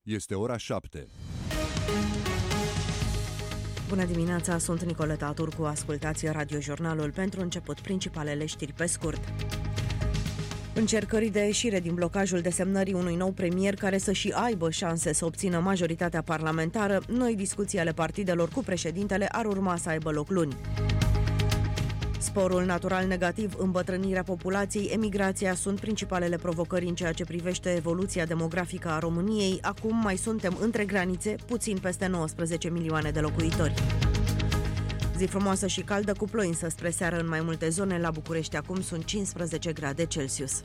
Este ora 7. Bună dimineața, sunt Nicoleta Turcu, ascultați radiojurnalul. Pentru început, principalele știri pe scurt. Încercării de ieșire din blocajul desemnării unui nou premier care să și aibă șanse să obțină majoritatea parlamentară, noi discuții ale partidelor cu președintele ar urma să aibă loc luni. Sporul natural negativ, îmbătrânirea populației, emigrația sunt principalele provocări în ceea ce privește evoluția demografică a României. Acum mai suntem între granițe, puțin peste 19 milioane de locuitori. Zi frumoasă și caldă cu ploi însă spre seară în mai multe zone. La București acum sunt 15 grade Celsius.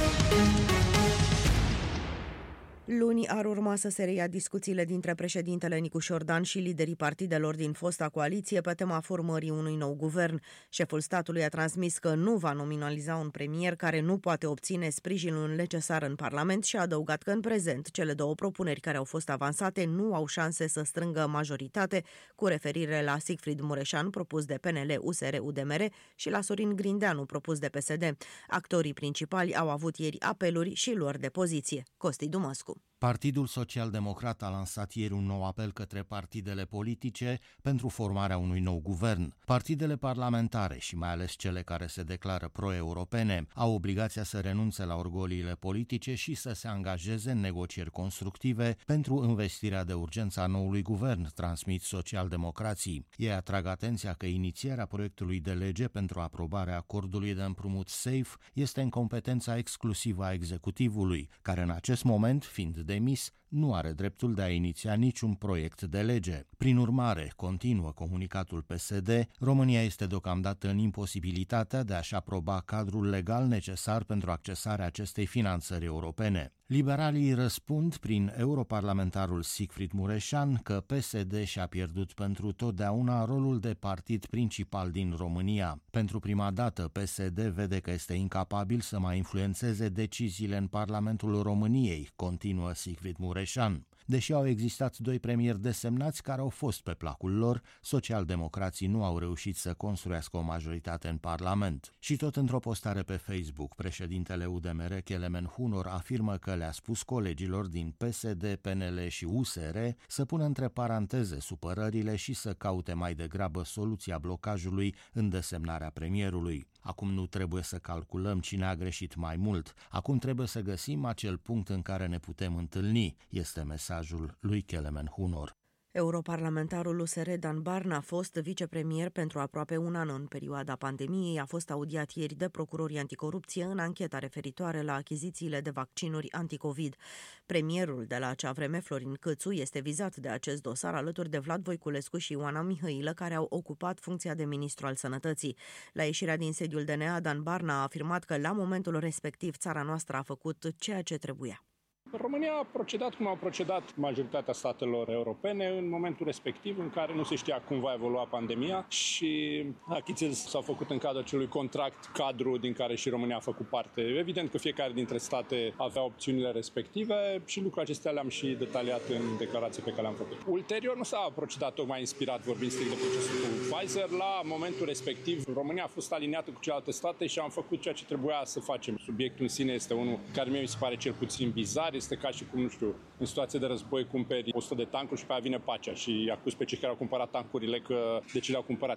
Luni ar urma să se reia discuțiile dintre președintele Nicușor Dan și liderii partidelor din fosta coaliție pe tema formării unui nou guvern. Șeful statului a transmis că nu va nominaliza un premier care nu poate obține sprijinul necesar în Parlament și a adăugat că în prezent cele două propuneri care au fost avansate nu au șanse să strângă majoritate, cu referire la Sigfrid Mureșan, propus de PNL, USR, UDMR, și la Sorin Grindeanu, propus de PSD. Actorii principali au avut ieri apeluri și luări de poziție. Costi Dumascu. Partidul Social-Democrat a lansat ieri un nou apel către partidele politice pentru formarea unui nou guvern. Partidele parlamentare și mai ales cele care se declară pro-europene au obligația să renunțe la orgoliile politice și să se angajeze în negocieri constructive pentru învestirea de urgență a noului guvern, transmit social-democrații. Ei atrag atenția că inițierea proiectului de lege pentru aprobarea acordului de împrumut SAFE este în competența exclusivă a executivului, care în acest moment, fiind demis, nu are dreptul de a iniția niciun proiect de lege. Prin urmare, continuă comunicatul PSD, România este deocamdată în imposibilitatea de a-și aproba cadrul legal necesar pentru accesarea acestei finanțări europene. Liberalii răspund prin europarlamentarul Sigfrid Mureșan că PSD și-a pierdut pentru totdeauna rolul de partid principal din România. Pentru prima dată, PSD vede că este incapabil să mai influențeze deciziile în Parlamentul României, continuă Sigfrid Mureșan. Deși au existat doi premieri desemnați care au fost pe placul lor, socialdemocrații nu au reușit să construiască o majoritate în Parlament. Și tot într-o postare pe Facebook, președintele UDMR, Kelemen Hunor, afirmă că le-a spus colegilor din PSD, PNL și USR să pună între paranteze supărările și să caute mai degrabă soluția blocajului în desemnarea premierului. Acum nu trebuie să calculăm cine a greșit mai mult. Acum trebuie să găsim acel punct în care ne putem întâlni, este mesajul lui Kelemen Hunor. Europarlamentarul USR Dan Barna a fost vicepremier pentru aproape un an în perioada pandemiei, a fost audiat ieri de procurorii anticorupție în ancheta referitoare la achizițiile de vaccinuri anticovid. Premierul de la acea vreme, Florin Cîțu, este vizat de acest dosar alături de Vlad Voiculescu și Ioana Mihailă, care au ocupat funcția de ministru al sănătății. La ieșirea din sediul DNA, Dan Barna a afirmat că la momentul respectiv țara noastră a făcut ceea ce trebuia. România a procedat cum au procedat majoritatea statelor europene în momentul respectiv, în care nu se știa cum va evolua pandemia și achizițiile s-au făcut în cadrul acelui contract cadru din care și România a făcut parte. Evident că fiecare dintre state avea opțiunile respective și lucrurile acestea le-am și detaliat în declarații pe care le-am făcut. Ulterior nu s-a procedat tocmai inspirat, vorbind strict de procesul cu Pfizer. La momentul respectiv, România a fost aliniată cu celelalte state și am făcut ceea ce trebuia să facem. Subiectul în sine este unul care mie mi se pare cel puțin bizar. Este ca și cum, nu știu, în situație de război cumperi 100 de tancuri și pe aia vine pacea și acuz pe cei care au cumpărat tancurile că de ce le-au cumpărat.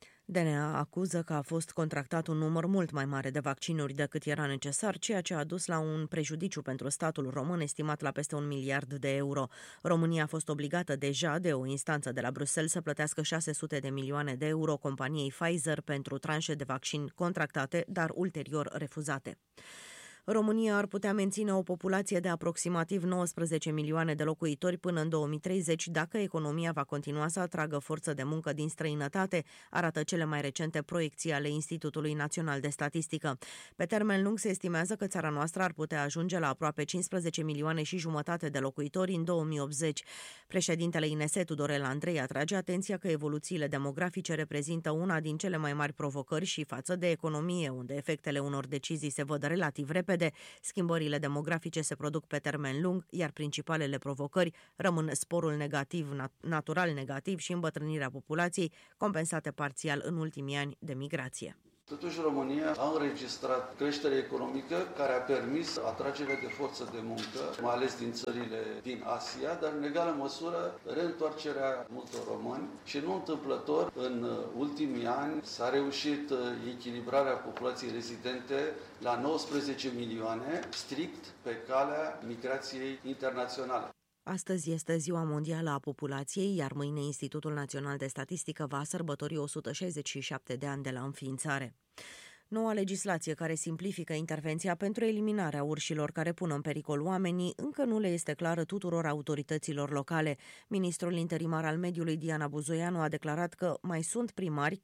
DNA acuză că a fost contractat un număr mult mai mare de vaccinuri decât era necesar, ceea ce a dus la un prejudiciu pentru statul român estimat la peste 1 miliard de euro. România a fost obligată deja de o instanță de la Bruxelles să plătească 600 de milioane de euro companiei Pfizer pentru tranșe de vaccin contractate, dar ulterior refuzate. România ar putea menține o populație de aproximativ 19 milioane de locuitori până în 2030 dacă economia va continua să atragă forță de muncă din străinătate, arată cele mai recente proiecții ale Institutului Național de Statistică. Pe termen lung se estimează că țara noastră ar putea ajunge la aproape 15 milioane și jumătate de locuitori în 2080. Președintele INS, Tudorel Andrei, atrage atenția că evoluțiile demografice reprezintă una din cele mai mari provocări și față de economie, unde efectele unor decizii se văd relativ repede, schimbările demografice se produc pe termen lung, iar principalele provocări rămân sporul negativ, natural negativ și îmbătrânirea populației, compensate parțial în ultimii ani de migrație. Totuși, România a înregistrat creștere economică care a permis atragerea de forță de muncă, mai ales din țările din Asia, dar în egală măsură reîntoarcerea multor români și nu întâmplător, în ultimii ani s-a reușit echilibrarea populației rezidente la 19 milioane, strict pe calea migrației internaționale. Astăzi este Ziua Mondială a Populației, iar mâine Institutul Național de Statistică va sărbători 167 de ani de la înființare. Noua legislație care simplifică intervenția pentru eliminarea urșilor care pun în pericol oamenii încă nu le este clară tuturor autorităților locale. Ministrul interimar al mediului, Diana Buzoianu, a declarat că mai sunt primării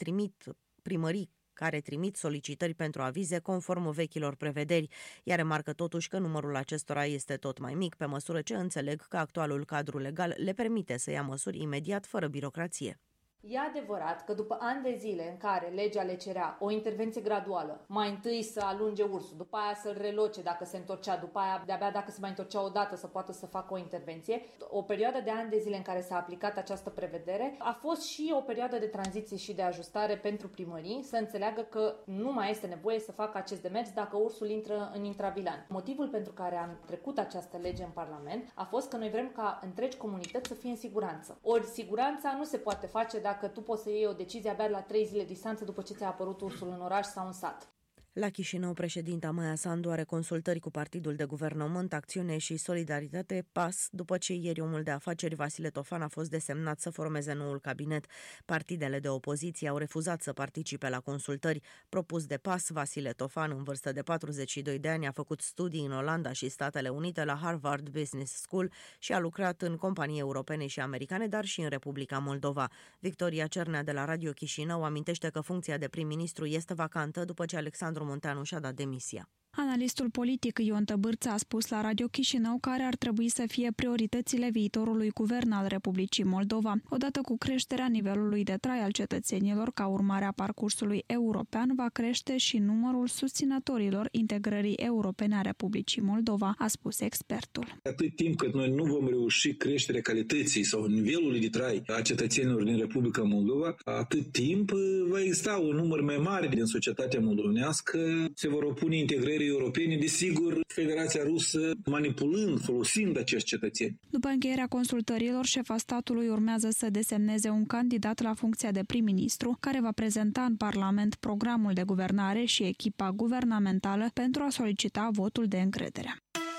care trimit solicitări pentru avize conform vechilor prevederi, iar remarcă totuși că numărul acestora este tot mai mic, pe măsură ce înțeleg că actualul cadru legal le permite să ia măsuri imediat, fără birocrație. E adevărat că după ani de zile în care legea le cerea o intervenție graduală, mai întâi să alunge ursul, după aia să-l reloce dacă se întorcea, după aia de-abia dacă se mai întorcea o dată să poată să facă o intervenție, o perioadă de ani de zile în care s-a aplicat această prevedere a fost și o perioadă de tranziție și de ajustare pentru primării, să înțeleagă că nu mai este nevoie să facă acest demers dacă ursul intră în intravilan. Motivul pentru care am trecut această lege în Parlament a fost că noi vrem ca întregi comunități să fie în siguranță. Ori siguranța nu se poate face dacă tu poți să iei o decizie abia la 3 zile distanță după ce ți-a apărut ursul în oraș sau în sat. La Chișinău, președinta Maia Sandu are consultări cu Partidul de Guvernământ, Acțiune și Solidaritate, PAS, după ce ieri omul de afaceri Vasile Tofan a fost desemnat să formeze noul cabinet. Partidele de opoziție au refuzat să participe la consultări. Propus de PAS, Vasile Tofan, în vârstă de 42 de ani, a făcut studii în Olanda și Statele Unite la Harvard Business School și a lucrat în companii europene și americane, dar și în Republica Moldova. Victoria Cernea de la Radio Chișinău amintește că funcția de prim-ministru este vacantă după ce Alexandru Munteanu și-a dat demisia. Analistul politic Ion Tăbârță a spus la Radio Chișinău care ar trebui să fie prioritățile viitorului guvern al Republicii Moldova, odată cu creșterea nivelului de trai al cetățenilor ca urmare a parcursului european, va crește și numărul susținătorilor integrării europene a Republicii Moldova, a spus expertul. Atât timp cât noi nu vom reuși creșterea calității sau nivelului de trai a cetățenilor din Republica Moldova, atât timp va exista un număr mai mare din societatea moldovenească, se vor opune integrării europene, desigur, Federația Rusă manipulând, folosind acești cetățeni. După încheierea consultărilor, șefa statului urmează să desemneze un candidat la funcția de prim-ministru, care va prezenta în Parlament programul de guvernare și echipa guvernamentală pentru a solicita votul de încredere.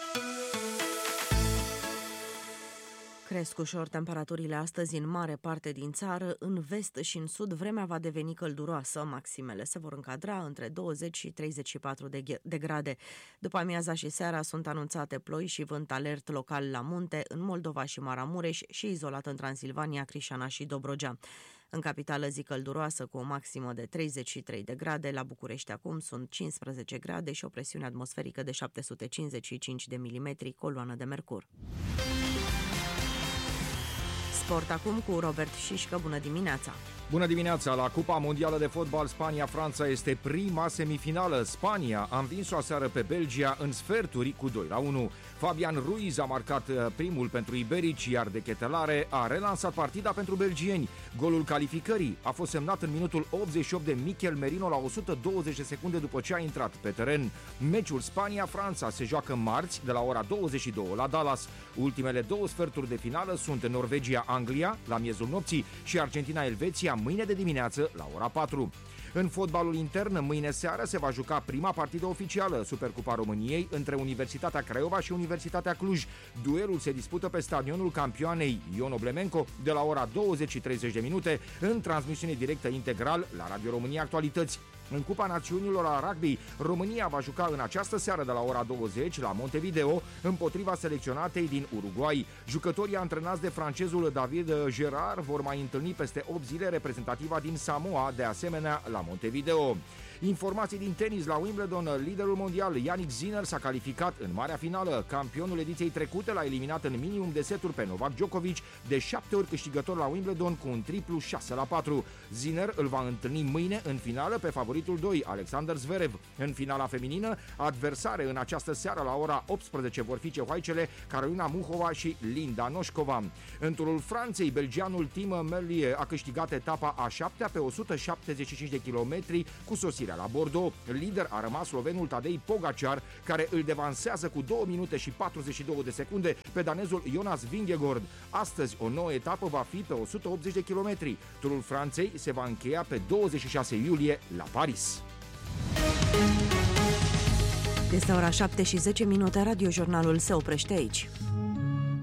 Cresc ușor temperaturile astăzi în mare parte din țară. În vest și în sud vremea va deveni călduroasă. Maximele se vor încadra între 20 și 34 de grade. După amiaza și seara sunt anunțate ploi și vânt alert local la munte, în Moldova și Maramureș și izolat în Transilvania, Crișana și Dobrogea. În capitală zi călduroasă cu o maximă de 33 de grade. La București acum sunt 15 grade și o presiune atmosferică de 755 de milimetri, coloană de mercur. Sport acum cu Robert Șișcă. Bună dimineața! Bună dimineața! La Cupa Mondială de Fotbal Spania-Franța este prima semifinală. Spania a învins-o aseară pe Belgia în sferturi cu 2-1. Fabian Ruiz a marcat primul pentru iberici, iar De Ketelare a relansat partida pentru belgieni. Golul calificării a fost semnat în minutul 88 de Mikel Merino la 120 de secunde după ce a intrat pe teren. Meciul Spania-Franța se joacă marți de la ora 22 la Dallas. Ultimele două sferturi de finală sunt Norvegia-Anglia la miezul nopții și Argentina-Elveția mâine de dimineață la ora 4. În fotbalul intern, mâine seară se va juca prima partidă oficială, Supercupa României, între Universitatea Craiova și Universitatea Cluj. Duelul se dispută pe stadionul campioanei Ion Oblemenco de la ora 20:30 în transmisiune directă integral la Radio România Actualități. În Cupa Națiunilor la rugby, România va juca în această seară de la ora 20 la Montevideo împotriva selecționatei din Uruguay. Jucătorii antrenați de francezul David Gerard vor mai întâlni peste 8 zile reprezentativa din Samoa, de asemenea la Montevideo. Informații din tenis la Wimbledon, liderul mondial Jannik Sinner s-a calificat în marea finală. Campionul ediției trecute l-a eliminat în minimum de seturi pe Novak Djokovic, de 7 ori câștigător la Wimbledon cu un triplu 6-4. Sinner îl va întâlni mâine în finală pe favoritul 2, Alexander Zverev. În finala feminină, adversare în această seară la ora 18 vor fi cehoaicele Carolina Muchova și Linda Noșcova. În turul Franței, belgianul Tim Merlier a câștigat etapa a 7-a pe 175 de kilometri cu sosirea la Bordeaux. Lider a rămas slovenul Tadej Pogacar, care îl devansează cu 2 minute și 42 de secunde pe danezul Jonas Vingegaard. Astăzi o nouă etapă va fi pe 180 de kilometri. Turul Franței se va încheia pe 26 iulie la Paris. Este ora 7:10, radiojurnalul se oprește aici.